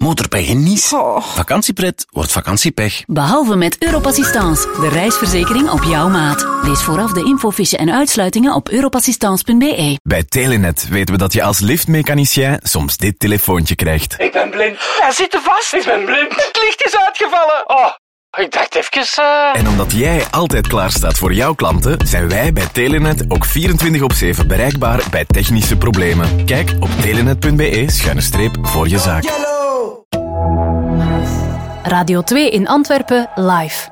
motorpech en nies. Vakantiepret wordt vakantiepech. Behalve met Europassistance, de reisverzekering op jouw maat. Lees vooraf de infofiche en uitsluitingen op europassistance.be. Bij Telenet weten we dat je als liftmechanicien soms dit telefoontje krijgt. Ik ben blind. Hij zit er vast. Ik ben blind. Het licht is uitgevallen. Oh, ik dacht even... En omdat jij altijd klaar staat voor jouw klanten, zijn wij bij Telenet ook 24/7 bereikbaar bij technische problemen. Kijk op telenet.be/voor je zaak. Radio 2 in Antwerpen live.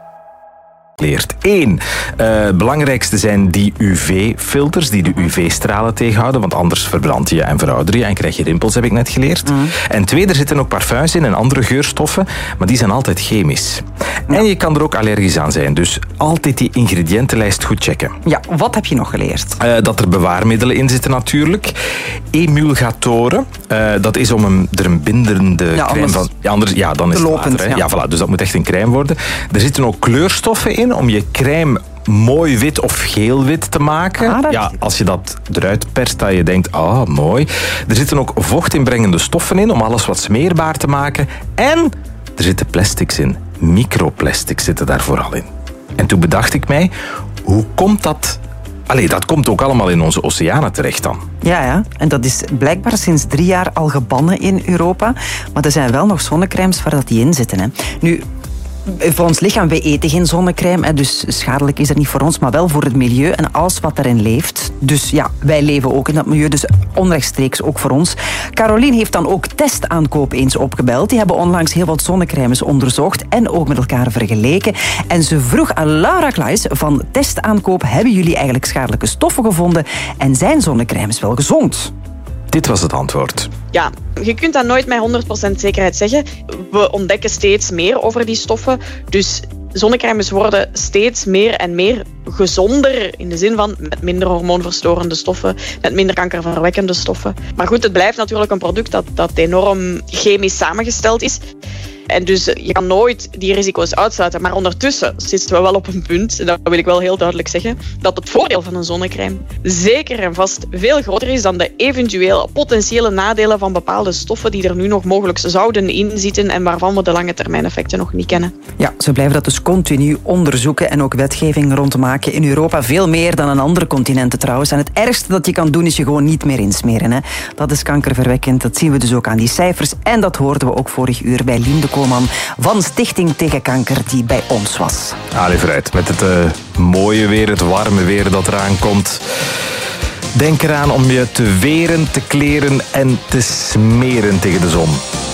Leert 1. Het belangrijkste zijn die UV-filters die de UV-stralen tegenhouden, want anders verbrand je en verouder je en krijg je rimpels, heb ik net geleerd. En 2, er zitten ook parfums in en andere geurstoffen, maar die zijn altijd chemisch. En je kan er ook allergisch aan zijn, dus altijd die ingrediëntenlijst goed checken. Ja, wat heb je nog geleerd? Dat er bewaarmiddelen in zitten natuurlijk. Emulgatoren, dat is om er een binderende crème van... Ja, anders, ja, dan is het water. Ja, voilà, dus dat moet echt een crème worden. Er zitten ook kleurstoffen in om je crème mooi wit of geel-wit te maken. Ja, als je dat eruit perst, dat je denkt, mooi. Er zitten ook vochtinbrengende stoffen in om alles wat smeerbaar te maken. En er zitten plastics in. Microplastics zitten daar vooral in. En toen bedacht ik mij, hoe komt dat? Allee, dat komt ook allemaal in onze oceanen terecht dan. Ja, en dat is blijkbaar sinds 3 jaar al gebannen in Europa. Maar er zijn wel nog zonnecrèmes waar dat die in zitten. Hè. Nu, voor ons lichaam, wij eten geen zonnecrème, dus schadelijk is dat niet voor ons, maar wel voor het milieu en alles wat daarin leeft. Dus ja, wij leven ook in dat milieu, dus onrechtstreeks ook voor ons. Caroline heeft dan ook Testaankoop eens opgebeld. Die hebben onlangs heel wat zonnecrèmes onderzocht en ook met elkaar vergeleken. En ze vroeg aan Laura Klaes van Testaankoop, hebben jullie eigenlijk schadelijke stoffen gevonden en zijn zonnecrèmes wel gezond? Dit was het antwoord. Ja, je kunt dat nooit met 100% zekerheid zeggen. We ontdekken steeds meer over die stoffen. Dus zonnecrèmes worden steeds meer en meer gezonder. In de zin van met minder hormoonverstorende stoffen, met minder kankerverwekkende stoffen. Maar goed, het blijft natuurlijk een product dat enorm chemisch samengesteld is. En dus je kan nooit die risico's uitsluiten. Maar ondertussen zitten we wel op een punt, en dat wil ik wel heel duidelijk zeggen, dat het voordeel van een zonnecrème zeker en vast veel groter is dan de eventuele potentiële nadelen van bepaalde stoffen die er nu nog mogelijk zouden inzitten en waarvan we de lange termijn effecten nog niet kennen. Ja, ze blijven dat dus continu onderzoeken en ook wetgeving rond maken in Europa. Veel meer dan aan andere continenten trouwens. En het ergste dat je kan doen is je gewoon niet meer insmeren. Hè. Dat is kankerverwekkend. Dat zien we dus ook aan die cijfers. En dat hoorden we ook vorig uur bij Linde Koolman van Stichting Tegen Kanker, die bij ons was. Allee, vooruit. Met het mooie weer, het warme weer dat eraan komt. Denk eraan om je te weren, te kleren en te smeren tegen de zon.